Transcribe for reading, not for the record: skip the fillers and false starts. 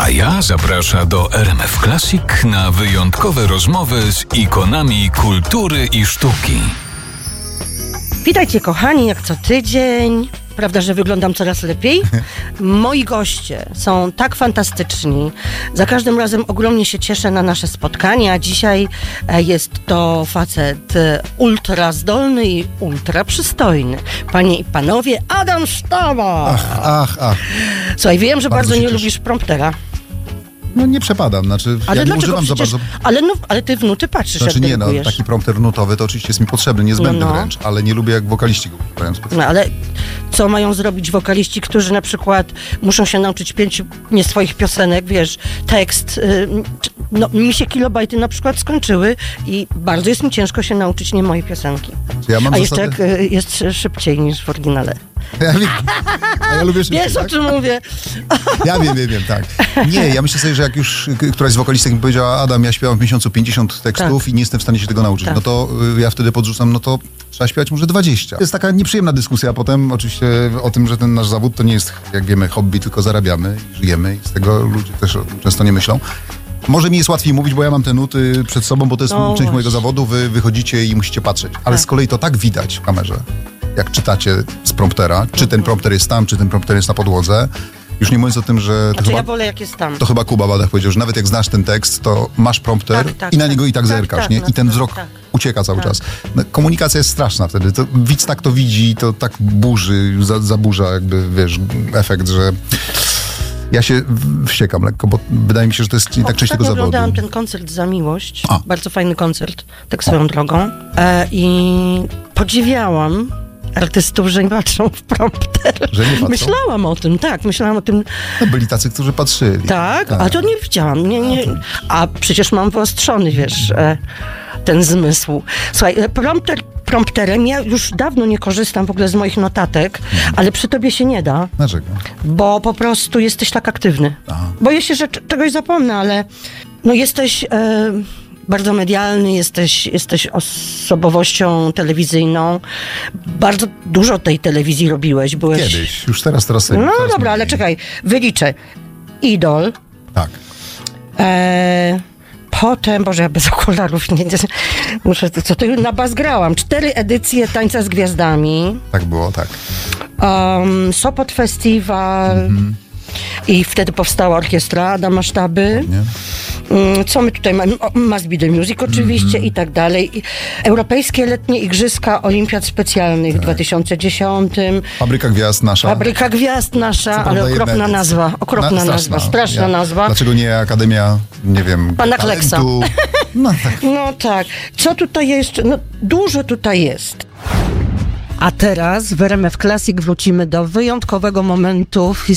Kaja zaprasza do RMF Classic na wyjątkowe rozmowy z ikonami kultury i sztuki. Witajcie kochani, jak co tydzień. Prawda, że wyglądam coraz lepiej? Moi goście są tak fantastyczni. Za każdym razem ogromnie się cieszę na nasze spotkania. Dzisiaj jest to facet ultra zdolny i ultra przystojny. Panie i panowie, Adam Sztaba! Ach. Słuchaj, wiem, że bardzo nie cieszę. lubisz promptera. No nie przepadam, Ale ja nie dlaczego używam za przecież, bardzo. ale ty w nuty patrzysz, jak Nie, dedykujesz. taki prompter nutowy to oczywiście jest mi potrzebny, niezbędny wręcz, ale nie lubię jak wokaliści go używają specjalnie. No ale co mają zrobić wokaliści, którzy na przykład muszą się nauczyć 5 nie swoich piosenek, wiesz, tekst, no mi się kilobajty na przykład skończyły i bardzo jest mi ciężko się nauczyć nie mojej piosenki. Ja mam A jeszcze zasadę... jak jest szybciej niż w oryginale. Ja lubię szybciej, Wiesz, tak? o czym mówię? Ja wiem, tak. Nie, ja myślę sobie, że jak już któraś z wokalistek mi powiedziała: Adam, ja śpiewam w miesiącu 50 tekstów Tak. i nie jestem w stanie się tego nauczyć, Tak. no to ja wtedy podrzucam, no to trzeba śpiewać może 20. To jest taka nieprzyjemna dyskusja potem oczywiście o tym, że ten nasz zawód to nie jest, jak wiemy, hobby, tylko zarabiamy i żyjemy i z tego ludzie też często nie myślą. Może mi jest łatwiej mówić, bo ja mam te nuty przed sobą, bo to jest część właśnie. mojego zawodu, wy wychodzicie i musicie patrzeć. Ale Tak. z kolei to tak widać w kamerze, jak czytacie z promptera, czy ten prompter jest tam, czy ten prompter jest na podłodze. Już nie mówiąc o tym, że Znaczy ja wolę jak jest tam. to chyba Kuba Badach powiedział, że nawet jak znasz ten tekst, to masz prompter Tak, i na niego i tak tak, zerkasz, tak, nie? no I ten tak, wzrok tak. ucieka cały Tak. czas. No, komunikacja jest straszna wtedy. To widz tak to widzi, to tak burzy, zaburza jakby, wiesz, efekt, że ja się wściekam lekko, bo wydaje mi się, że to jest tak część tego zawodu. Oglądałam ten koncert Za miłość. A. Bardzo fajny koncert, tak swoją drogą. I podziwiałam artystów, że nie patrzą w prompter. Że nie patrzą? Myślałam o tym, tak. Myślałam o tym, No, byli tacy, którzy patrzyli. tak. A to nie widziałam. Nie. A przecież mam wyostrzony, wiesz, ten zmysł. Słuchaj, prompterem ja już dawno nie korzystam w ogóle z moich notatek, ale przy tobie się nie da, Dlaczego? bo po prostu jesteś tak aktywny. Aha. Boję się, że czegoś zapomnę, ale no jesteś bardzo medialny, jesteś osobowością telewizyjną. Bardzo dużo tej telewizji robiłeś. Byłeś... Kiedyś, już teraz No teraz dobra, mniej. ale czekaj, wyliczę. Idol, Tak. potem, Boże, ja bez okularów nie muszę, co to na bas grałam. 4 edycje Tańca z Gwiazdami, Tak było, tak. Sopot Festiwal i wtedy powstała orkiestra Adama Sztaby. Nie? Co my tutaj mamy? Must Be The Music oczywiście i tak dalej. Europejskie letnie igrzyska olimpiad specjalnych w 2010. Fabryka Gwiazd nasza. Fabryka Gwiazd nasza, Co ale prawda okropna jedna nazwa. Okropna nazwa, straszna nazwa. Dlaczego nie Akademia, nie wiem, Pana Kleksa. talentu? No tak. No tak. Co tutaj jeszcze? No dużo tutaj jest. A teraz w RMF Classic wrócimy do wyjątkowego momentu w